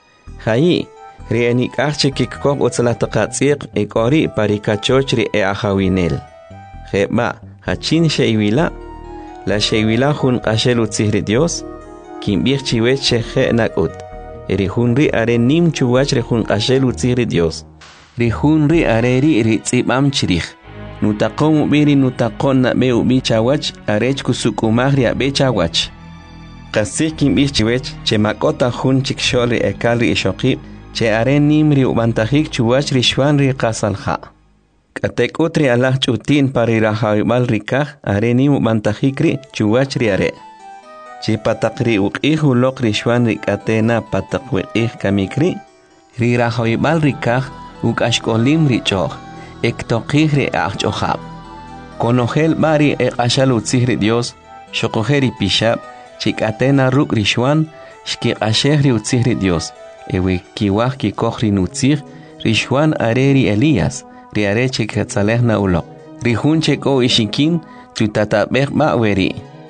Hayi Rienik arche kikkob utzalatakatziq ekori parikachochri e ahawinel. Jeba, hachin sheywila. La sheywila jun qashel utzihri Dios. Kimbir chiwech sheje nakut. Eri junri are nim chuwachri jun qashel utzihri Dios. Ri junri are ri ritzibam chirich. Nutaqom ubiri nutaqon na be ubi chawach arech kusukumagri abe chawach. Qasik kimbir chiwech chemakota jun chiksholi ekalri ishokib. Che are nimri ubantajik chuwach rishwan ri qasalha. Katek utri alah chutin pari rahawibal rikah are nim ubantajikri chuwach ri are. Che patakri uqih ulok rishwan ri katena patakwiqih kamikri. Ri rahawibal rikah ukashkolim ri choh. Ektoqih ri ahchohab. Konojel bari e qashal utzih ri Dios. Shokojeri pishab. Chikatena ruk rishwan. Shki qasheh ri utzih ri Dios. Ewe kiwah ki kohri nutzir, rishwan areri Elías, ri areche katzalehna ulo. Rihunche ko ishikin, tutatabek ma'weri.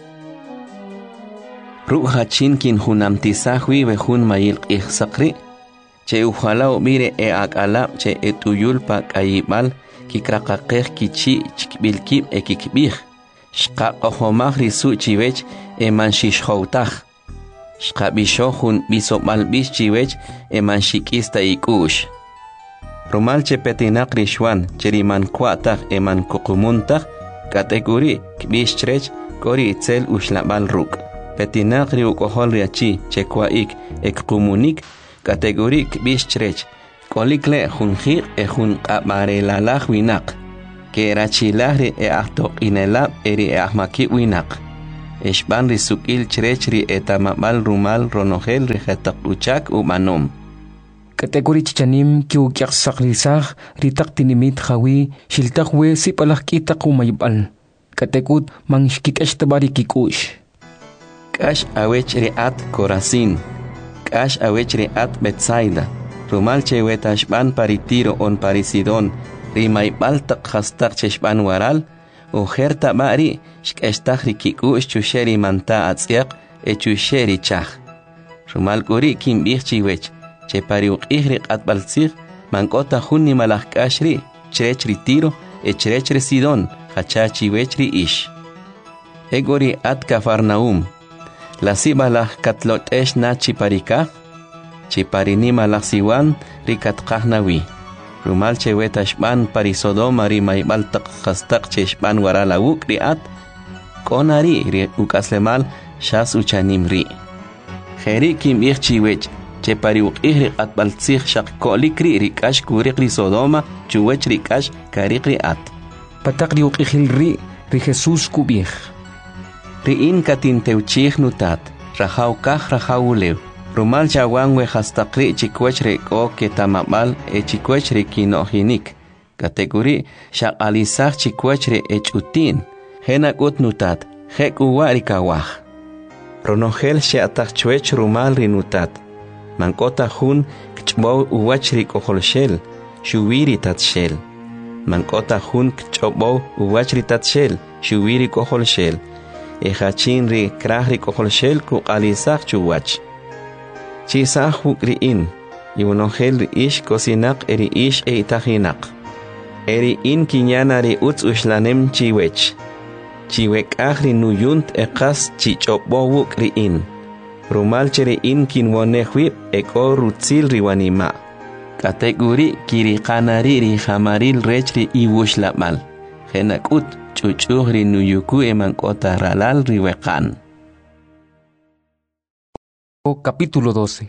Ruq hachin kin hunamtisahwi vejun mayil qihsaqri. Che ujala ubire e akala che etuyul pa kayibal, kikraqaqeh kichi chikbilkib e kikbih. Shqa ohomah risu chivech e manshishhoutaj. Shqabishohun bisomalbish chiwech eman shikista ikush. Rumalche petinak rishwan cheriman kuatak eman kukumuntak kategori kbishrech kori itzel ushlabal ruk. Petinak riukohol riachi chekwaik ekumunik kategori kbishrech kolikle junjir e jun qabarelalaj winak. Kerachilahri e ahtok inelab eri e ahmaki winak. Eshban risukil chrechri etamabal rumal ronogel rijetak uchak umanom. Kategori chichanim kiu kyak saklisah ritak tinimit hawi shiltak we sipalak kitak umaybal. Katekut mang shkikesh tabari kikush. Kash awech riat Corazin. Kash awech riat Betsaida. Rumal cheweta shban paritiro on parisidon. Rimaybal tak hastak cheshban waral. Ujer tabari shkestak rikikush chusheri manta atsiak e chusheri chach. Rumal kuri kim bichchiwech. Che pariuk ihrik atbalsig, mankota junni malak kashri, chrechri tiro, e chrechri sidon, hachachi wechri ish. Egori at Cafarnaum, la sibalak katlot esh na chiparika, chiparini malak siwan, rikat kahnawi. Rumal cheweta shban parisodoma rimaybal tak hastak cheshban warala uk riat, konari ri ukaslemal shas uchanim ri. Jeri kim ichchi wech, che pariuk ihri atbaltsig shak kolikri rikash kurikri Sodoma chuwech rikash karikri at. Patak riuk ihil ri ri Jesus kubih. Riin katin teuchig nutat, rahaw kah rahaw lew. Rumal chawan we hastakri chikwech riko ketamabal e chikwech rikinohinik. Kategori shak alisag chikwech re echutin. Henak ut nutat, hek uwa rikawah. Ronogel she atak chwech rumal rinutat. Mankota hun kchbow uwachri koholshel, shuwiri tatshel. Mankota hun kchbow uwachri tatshel, shuwiri koholshel. Ejachin ri krahri koholshel kukalisak chuwach. Chisah hukriin, iwnohel ri ish kosinak eri ish e itahinak. Eri in kinyana ri utz ushlanem chiwech. Chiwek ahri nuyunt ekas chichobowuk riin. Rumal chere in kinwonehwip eko rutzil riwanima. Kategori kiri kanari ri hamaril rechri iwushlamal. Henakut chuchuh ri nuyuku emankota ralal riwekan. Capítulo doce.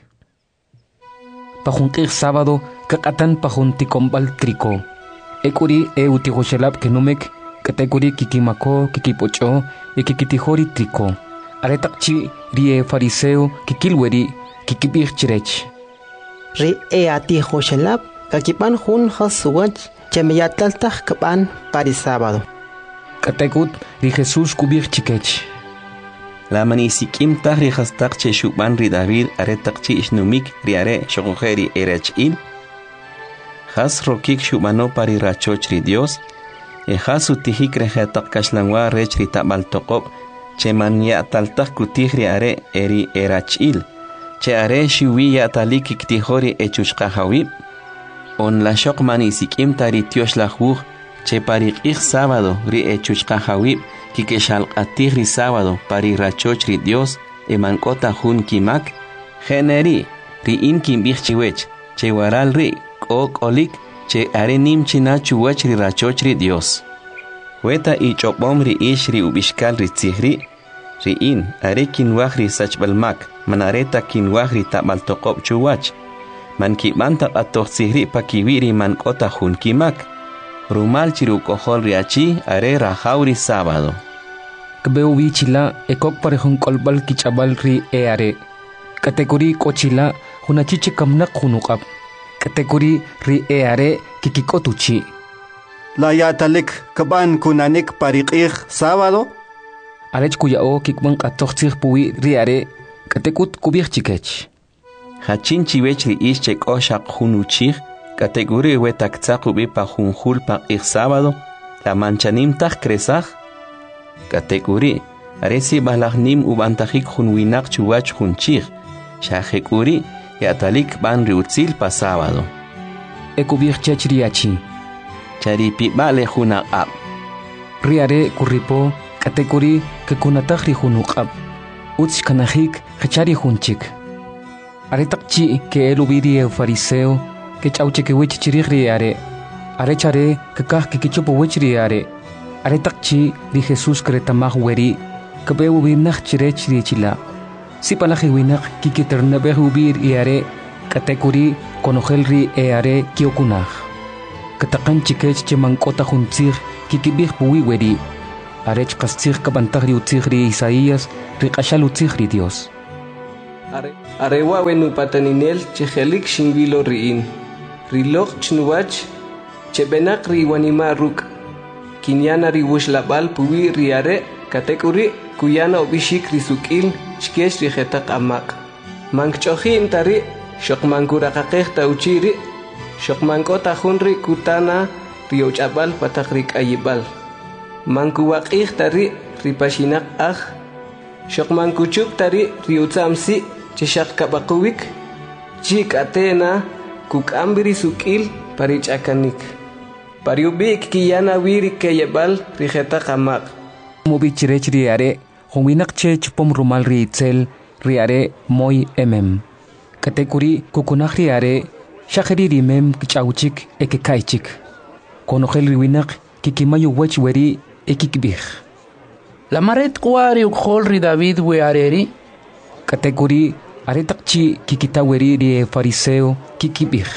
Pajunkir sábado kakatan pajunticombal triko. Ekuri e utihoshelap kenumek kategori kikimako kikipocho e kikitihori triko. Aretakchi rie fariseo kikilweri kikibir chirech. Ri e ati hoshelap kakipan hun hasuwach chemiyataltah kapan pari sábado. Kategut ri Jesus kubir chikech. La manisikim tah ri hastak che shuban ri David aretakchi ishnumik ri are shogojeri erechil. Has rokik shubano pari rachoch ri Dios. E has utihik rehetak kashlangwa rech ri tabal tokop. Che man ya taltak kutihri are eri erachil. Che are shiwi ya talik iktihori echushka hawib. On la shok manisikim tari tiosh la huj. Che parik ik sábado ri echushka hawib. Kikeshal atihri sábado pari rachoch ri Dios. E mankota hun kimak. Generi ri in kimbich chiwech. Che waral ri ok olik. Che are nim china chuwech ri rachoch ri Dios. Weta i chopom ri ish ri ubishkal ri tzihri. Ri in are kinwah ri sachbalmak. Manareta kinwah ri tabal tokop chuwach. Man kibanta atoh tzihri pa kiwiri man kota hun kimak. Rumal chiru kohol ri achi are rahaw ri sábado. Kbeu bichila ekok parehun kolbal kichabal ri e are. Kategori kochila hunachiche kamnak hunukap. Kategori ri e are kikikotuchi. La yatalik kaban kunanik pariqih sábado. Arech kuyao kikban katochtir puwi riare katekut kubir chikech. Hachin chiwech ri ish chek oshak hunuchih. Kategori wetak tzakubi pa junjul pa ik sábado. La manchanim tak kresach. Kategori aresi balagnim ubantajik junwinak chuwach junchih. Shahekuri yatalik ban riutzil pa sábado. Ekubir chech riachi. Charipi bale juna ab. Riare kuripo kategori ke kunatahri hunukab. Uts kanahik hachari hunchik. Aretakchi ke elubiri e fariseo ke chauche ke wech chirigri are. Are chare ke kah ke kichupo wechri are. Aretakchi ri Jesus kretamah weri ke beu binach chirech ri chila. Si palahi winak kikiternabeh ubir i are kategori konohelri e are kiokunah. Katakan chikech che mankota huntzir kikibih puwi weri. arech qastzig kabantag ri utzig ri Isaías ri qashal utzig ri Dios. Arewa wenu pataninel chejelik shinvilo riin. Rilok chnuwach chebenak ri wanima ruk. Kinyana ri wushlabal puwi riare katekuri kuyana obishik risukil chkesh ri jetak amak. Mankchohin tari shokmankurakakeh tauchiri shokmankota hunri kutana riochabal patakrik ayibal. Mankuwakih tari ripashinak ah shokmankuchuk tari riutsamsi cheshak kabakuwik chik atena kukambiri sukil parichakanik. Pariubik kiyana wiri kayebal rijetak amak. Mubichirech riare huminak che chupom rumal ri itzel riare moy emem. Katekuri kukunak riare shakiri rimem kichauchik ekekaichik. Konogel riwinak kikimayu wech weri ekikbih. La maret kuari ukhol ri David we areri. Katekuri aretakchi kikita weri ri fariseo kikibih.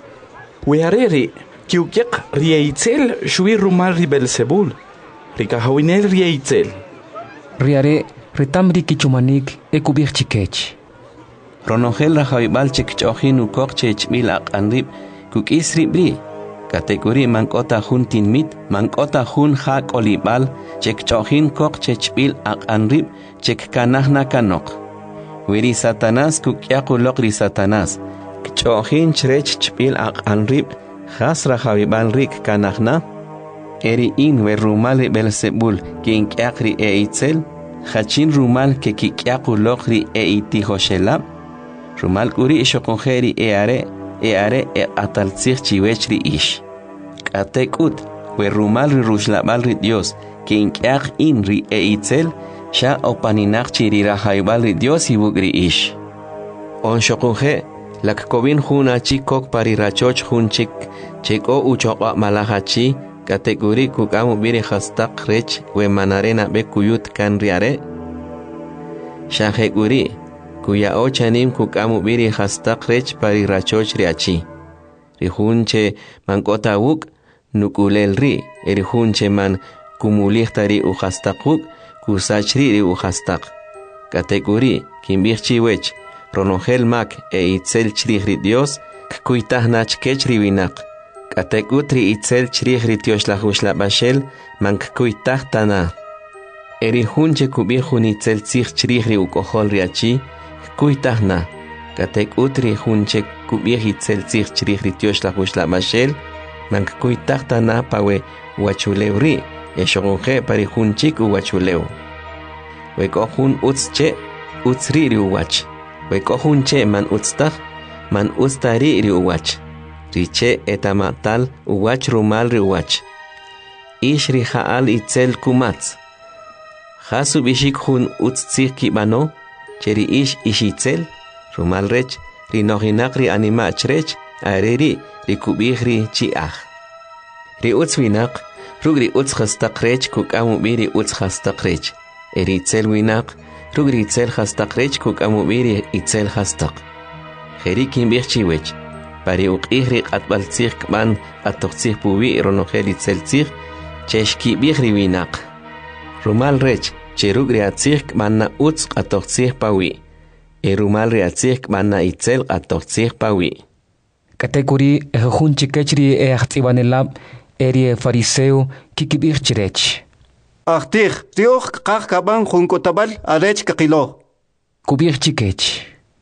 We areri kiukiak riaitzel shui rumal ri Belzebul. Rikahawinel riaitzel. Riare ritamri kichumanik ekubih chikech. Ronogel rajaibal chekchojin ukok chechmil aqanrib kuk isri bri. Kategori mankota hun tinmit, mankota hun hak olibal, chekchojin kok chechmil aqanrib chekkanahna kanok. Wiri Satanás kuk yakulok ri Satanás. Kchojin chrech chpil aqanrib, has rajaibal rik kanahna. Eri in we rumal Belzebul kin kyakri e itzel, hachin rumal ke kikyakulok ri e itihoshelab. Rumal kuri ishokongeri e are, e are e ataltzich chiwechri ish. Katekut, we rumal ri rushlabal ri Dios, kin kyak in ri e itzel, sha opaninak chiri rahaibal ri Dios ibugri ish. On shokonge, lak kovin huna chikok pari rachoch hun chik, cheko uchoqa malahachi, kategori kukamu biri hastak rech we manarena be kuyut kan riare. Shahe guri, kuya ochanim kukamu biri hastak rech pari rachoch riachi. Rihunche man kota wuk nukulel ri, erihunche man kumulihtari u hastakuk kusachri ri u hastak. Kategori kimbirchi wech, ronogel mak e itzel chri Dios, kuitah kech riwinak. Katekutri itzel chrih ritioshla bashel mank kuitah tana. Eri hunche kubihun itzel tzich chrih ri ukohol riachi kuitah na. Katekutri hunche kubih itzel tzich chrih ritioshla bashel mank kuitah tana pawe wachulewri eshonge pari hunchik uwachulew. Wekohun utzche utzri ri uwach. Wekohunche man utztah man ustari ri uwach. Riche etamatal uwach rumal riwach. Ish rihaal itzel kumatz. Hasu bishik hun utzir kibano, cheri ish ishitzel, rumal rech, rinohinak ri animach rech, areri rikubih ri chiach. Ri utzwinak, rug ri utz hastak rech kukamu biri utz hastak rech. Eri itzel winak, rug ri itzel hastak rech kukamu biri itzel hastak. Jerikin birchiwech. Pari uqihri qatbaltzih kman atoqtzih puwi ronogel itzeltzih cheshki bihri winak. Rumal rech cherug riatzih kmanna utz atoqtzih pawi. E rumal riatzih kmanna itzel atoqtzih pawi. Kategori ehun chikechri e achtivanelab eri fariseo kikibir chirech. Achtih rioch qaq kaban junkotabal arech kaqilo. Kubir chikech.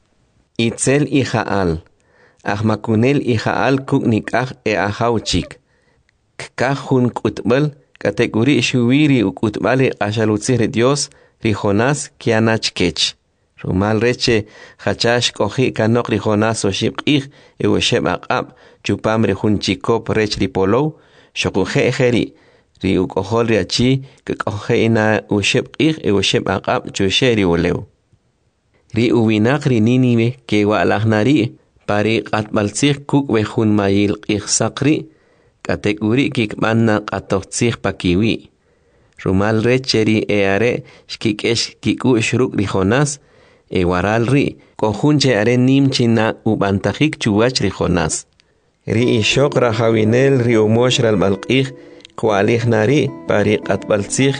Itzel ihaal. Ahmakunel ihaal kuknik ah e ahauchik. Kakahun kutbal kategori shuwiri ukutbali ashalutzir Dios rijonas kianachkech. Rumal reche hachash kohi kanok rijonas o shibqih e wesheb aqab chupam rihun chikop rech ripolow shokuhe ejeri ri ukohol riachi kakohe ina ushibqih e wesheb aqab chusheri ulew. Ri uwinak ri niniwe ke walahnari pari qatbaltzih kuk wehun mayil qihsaqri kategori kikmanna qatoqtzih pakiwi. Rumal recheri eare shkikesh kiku shruk rijonas e waral ri kohunche are nimchina ubantajik chuwach rijonas. Ri ishok rahawinel ri umosh ralbalqih kualih nari pari qatbaltzih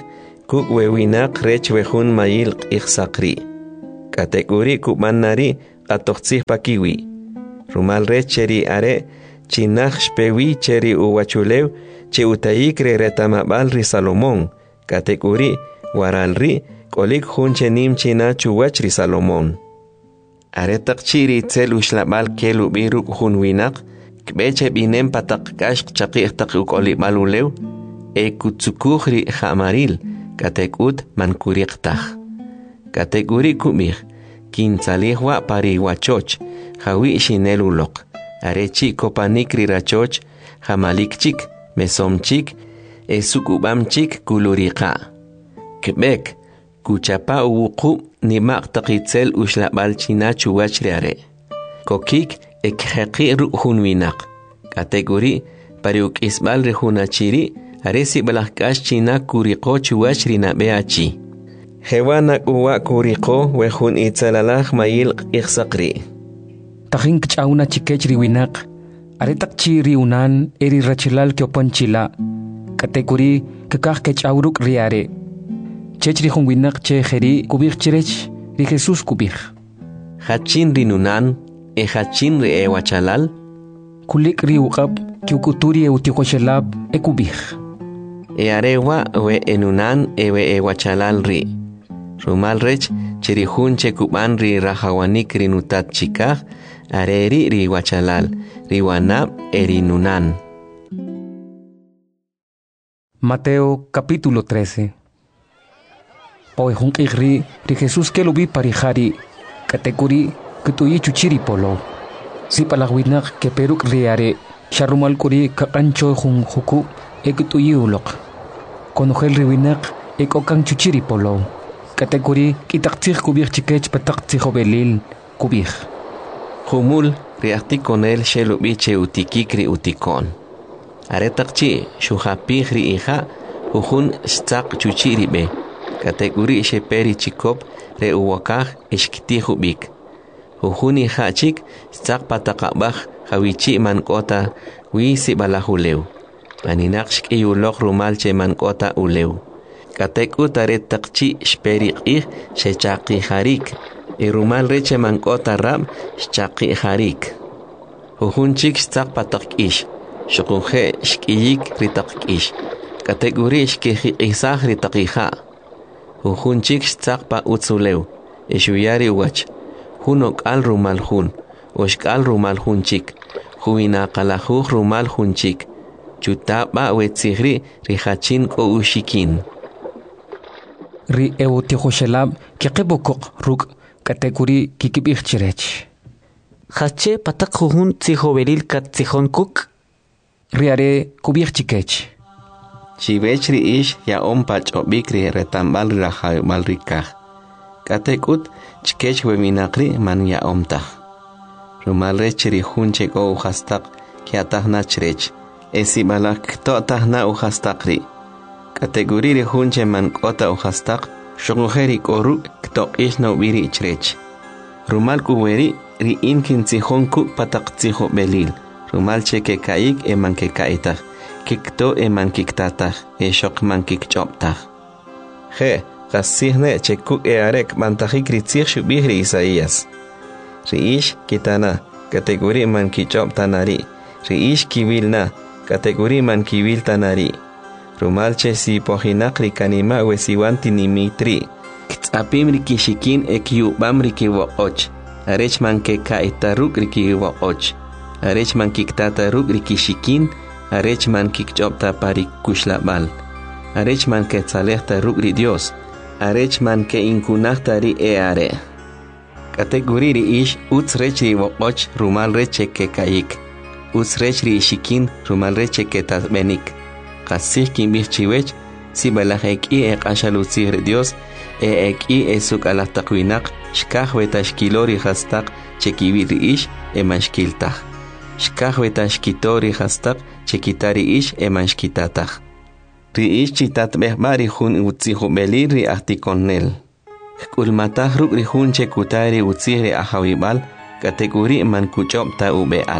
kuk wewinak rech wejun mayil iksakri. Kategori kumanari atoxtzih pakiwi. Rumal rech cheri are chinach shpewi cheri uwachulew che utayik re retamabal ri Salomón. Kategori waralri kolik hunche nim china chuwach ri Salomón. Are takchiri tzel ushlabal kelu biruk hun winak kbeche binem patak kash chaqih tak ukoli malulew e kutsukuhri hamaril katekut mankuriqtah. Kategori kumih kintzalihwa pariwachoch hawi shinelulok arechi kopanikri rachoch hamalikchik mesomchik e sukubamchik kuluriqa. Kbek kuchapa uwuqu nimaq taqitzel ushlabal china chuwachri are. Kokik ekheqi ruhun winak. Kategori pariuk isbal rehunachiri aresi balakash china kuriqo chuwachri nabeachi. Hewana uwa kuriqo wehun itzalalaj mayil iqsaqri. Tahin kchauna chikechri winak aretak chiri unan eri rachilal kyopanchila. Kategori kakah kchauruk riare. Chechri hun winak che jeri kubik chirech ri Jesus kubik. Hachin rinunan e hachin ri e wachalal. Kulik ri uqab kiukuturi e utikoshelab e kubik. E arewa we enunan e we e wachalal ri. Rumal rech cheri hun che kuban ri rahawanik rinutat chikah areri ri wachalal ri wanab e rinunan. Mateo capítulo trece. Hoy hunkigri ri Jesús que lo vi parijari kategori kutuyi chuchiri polo. Si palagwinak que peruk riare sharumal kuri kakancho hun huku e kutuyi ulok. Konogel riwinak e kokang chuchiri polo. Kategori kitaktir kubir chikech pataktir belil kubir. Humul riakti konel shelo biche utikikri utikon. Aretakchi shuhapihri iha uhun stak chuchiri be. Kategori sheperi chikop re uwakah ishkitihu bik. Uhuni hachik stak patakabah hawichi mankota wisi balahuleu. Maninakshk iyulok rumalche mankota uleu. Kateku taret takchi shperi ih shechaki harik. Irumal reche mankota ram shchaki harik. Uhunchik stak patak ish. Shukunhe shkiyik ritak ish. Kategori shkihi isah ritakija. Uhunchik stakpa utzuleu, ishuyari wach, hunok al rumal hun, oshkal rumal hunchik, huina kalahuj rumal hunchik, chutapa wetzigri rihachin ko ushikin. Ri eutihoshelab kikibokok ruk kategori kikibich chirech. Hache patak hun tzihoberil kat tzihon kuk. Riare kubich chikech. Chibechri ish ya ompach obikri retambal rahay malrikah. Katekut chikech weminakri man ya omtah. Rumalre chiri hunche go uhastak kiatahna chrech. Esi balak to tahna uhastakri. Kategori hunche man kota uhastak shogujeri koru kto ish no biri chrech. Rumal kuberi ri inkin tzihon kuk patak tziho belil. Rumal cheke kaik eman ke kaitah. Kikto eman kiktatah, e shok man kikchoptah. Je, kasihne chekuk e arek mantajik ritzich shubihri Isaías. Riish kitana, kategori man kichoptanari. Riish kivilna, kategori man kivil tanari. Rumalche si pohinakri kanima wesiwanti nimitri. Ktsapim rikishikin e kiubam rikiwoch. Arech man ke kaitaruk rikiwoch. Arech man kiktataruk rikishikin. Arechman kikchopta pari kushlabal. Arechman ke tzalehta rugri Dios. Arechman ke inkunahta ri eare. Kategori ri ish utz rechri wokoch rumal reche ke kayik. Utz rechri ishikin rumal reche ke tasbenik. Kasih kimbih chiwech si balahek i e kashalutzir Dios e ek i e suk alahtakwinak shkah wetashkilori hastak chekibir ish e mashkiltah. Shkah wetashkitori hastak chekitari ish emanshkitatah. Ri ish chitat behbari hun utzihu belir ri ahtikonel. Kulmatah ruk ri hun chekutari utzihri ahawibal kategori man kuchopta ubeal.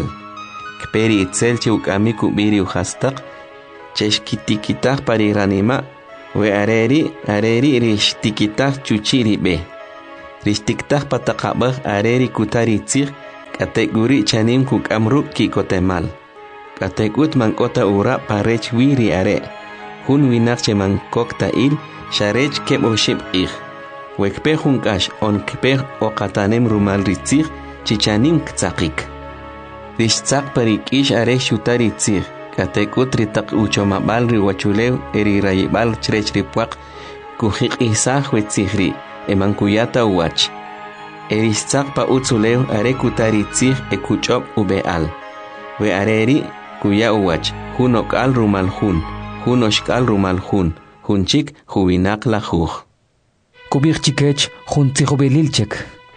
Kperi itzel che ukami kubiri uhastak cheshkitikitah pari ranima we areri areri rishtikitaj chuchiri be rishtiktaj pataqabaj areri kutari tzig kategori chanim kuk amru ki kotemal kategut mankota ura parech wiri are hun winak che mankokta il sharech kebo shib ig wekpe hunkash on kpe o katanem rumal ritzig chichanim ktsaqik rishtzaq parik ish are shutari tzig katekut ritak uchoma bal ri wachulew eri rayibal chrech ripuaq kujiq isaj wetzigri emankuyata uach erishtzaq pa utzulew are kutari tzig ekuchop ubeal we areri kuya uach hunok al rumal hun hunoshkal rumal hun hunchik huwinak la juj kubik chikech hun tzihobelilchek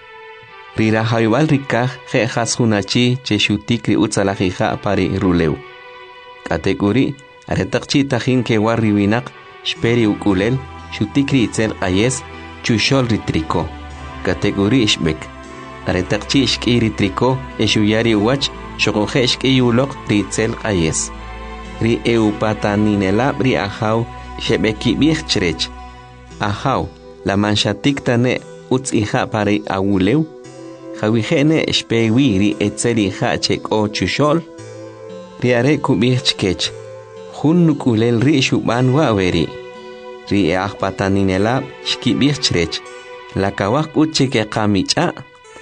rira haybal rikaj jejas hunachi che shutikri utzalajija pari rulew kategori aretaqchi tajin ke warri winak shperi ukulel shutikri itzel ayes chushol ritriko kategori ishbek aretaqchi ishkiri triko eshuyari uach shogoje ishkiyulok ritzel ayes ri eupataninelab ri ahaw shebeki bich chrech ahaw la manchatik tane utz hija pare awulew jawijene shpewi ri etzeli ha cheko chushol riare kubich kech hun nukulel ri shuban waweri ri ahpataninelab shkibich chrech la kawak uche ke qamicha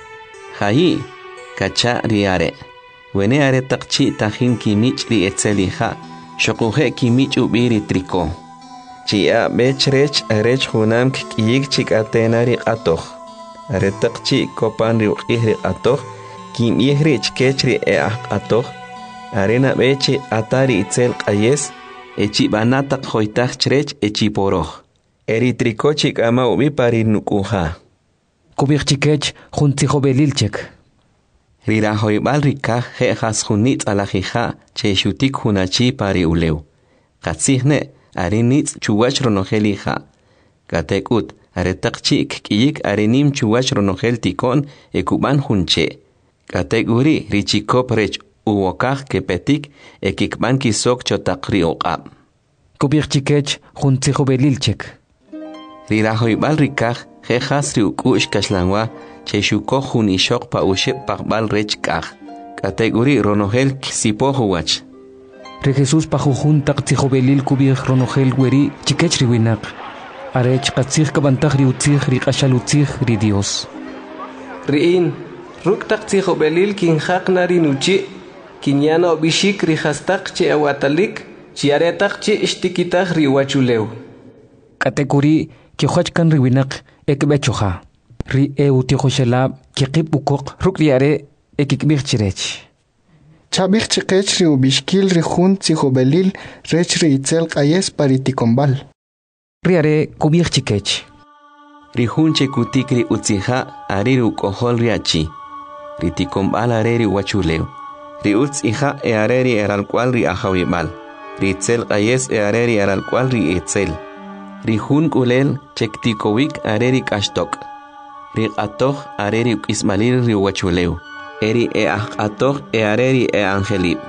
hayi kacha riare wene are taqchi tajin kimich ri etzeli ha shoquje kimich ubiri triko chia bechrech arech hunam kiyik chikatenari atoh are taqchi kopan ri uqihri atoh kim ihrich kechri e atoh arena beche atari itzel qayes echi banata khoitach chrech echi poroh eri triko chik ama ubi pari nukuha kubik chikech junti hobelilchek rira hoybal rika he has hunit alajija che shutik hunachi pari ulew qatsihne arinit chuwach ronohelija katekut aretaqchik kiyik arinim chuwach ronohel tikon ekuban hunche kategori richikop rech uwokaj kepetik ekikban kisok chotaqri oqab kubik chikech junti hobelilchek rira hoybal rika he has ri ukush kashlanwa che shuko hun ishok pa ushe paqbal rech kaj kategori ronohel sipohuwach Re Jesús pajujun taqtihobelil kubik ronohel weri chikech riwinak arech qatzig kabantaj ri utzig ri qashal utzig ri Dios riin ruk taqtihobelil kin haqna ri nuchi kinyana obishik ri hastaq che awatalik chiaretaq che ishtikitaj ri wachulew kategori ki khochkan riwinak ekbechoja ri eutihoshelab ki qib ukok ruk riare ekikbich chirech Chabich chikech ri ubishkil ri jun tzihobelil rech ri itzel qayes paritikombal. Riare kubich chikech. Ri jun chekutikri utzija ari ukohol riachi. Ri tikombal areri wachuleo. Ri utzija e areri eral cual ri ahawibal. Ri itzel qayes e areri eral cual ri itzel. Ri jun kulel chektikowik areri kashtok. Ri atoh areri ukismalil ri wachuleo. Eri e atoh e areri e angelib.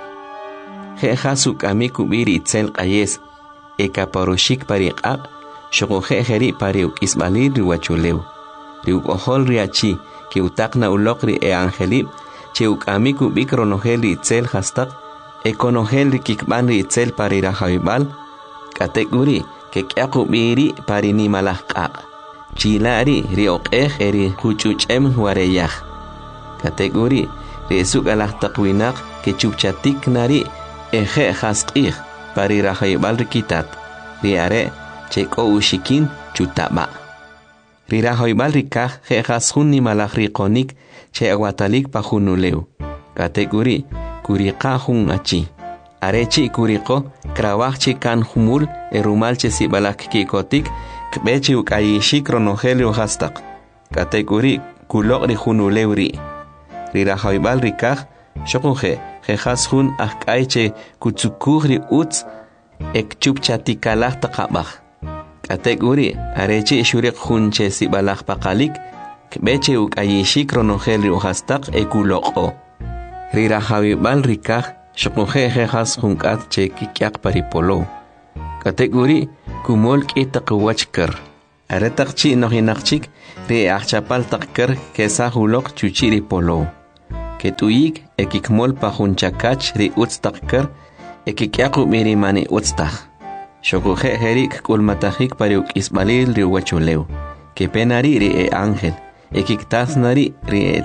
Je hasuk amiku biri itzel qayes. E kaparoshik pariqa. Shogoje jeri pariuk ismalil riwachuleu. Riuk ohol riachi. Ki utakna ulokri e angelib. Che uk amiku bikronohel itzel hastak. E konohel kikban itzel parira haibal. Kategori ke kyaku biri parini malahqa. Chilari riok eh eri huchuchem wareyah. Kategori resuk alah takwinak ke chupchatik nari eje hasqih pari rahaybal rikitat riare cheko ushikin chutaba rirahaybal rikah je hasun ni malak riqonik che aguatalik pajunuleu kategori kuriqa hun achi arechi kuriqo krawahchi kan humul erumal che sibalak kikotik kbechi ukayishik ronohelio hastaq kategori kulok ri hunuleu ri Rira haybal rikaj shoquje jejas hun akaiche kutsukuri utz ek chupchatikalaj taqabaj kategori areche shuriq hunche sibalaj paqalik kbeche ukayishik ronohel ri uhastaq ekuloqo Rira haybal rikaj shoquje jejas hunkat che kikyaq paripolo kategori kumol k'itaq wachkar aretaq chi nohinaqchik ri achapal taqkar kesa hulok chuchiri polo ketuyik ekikmol pa junchakach ri utstaqkar ekikyaqu miri mani utstaq shokuje herik kulmatajik pariuk isbalil ri wachulew que penari ri e ángel ekiktasnari ri e.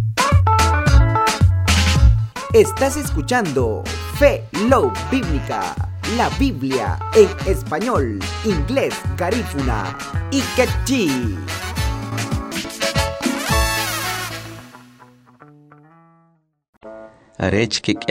Estás escuchando Fe Love Bíblica, la Biblia en español, inglés, garífuna y quechí. Arech que